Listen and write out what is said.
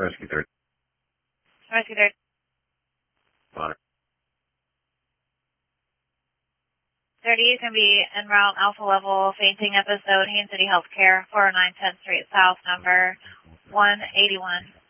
Rescue 30. Rescue 30. Spotter. 30 is going to be en route, alpha level, fainting episode, Haines City Healthcare, 409 10th Street South, number 181.